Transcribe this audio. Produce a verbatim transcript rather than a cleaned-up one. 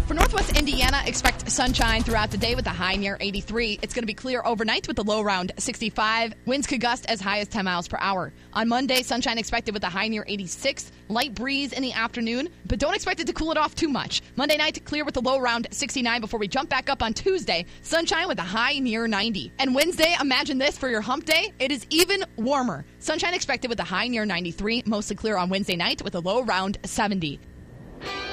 For Northwest Indiana, expect sunshine throughout the day with a high near eighty-three. It's going to be clear overnight with a low around sixty-five. Winds could gust as high as ten miles per hour. On Monday, sunshine expected with a high near eighty-six. Light breeze in the afternoon, but don't expect it to cool it off too much. Monday night, clear with a low around sixty-nine before we jump back up on Tuesday. Sunshine with a high near ninety. And Wednesday, imagine this for your hump day. It is even warmer. Sunshine expected with a high near ninety-three. Mostly clear on Wednesday night with a low around seventy.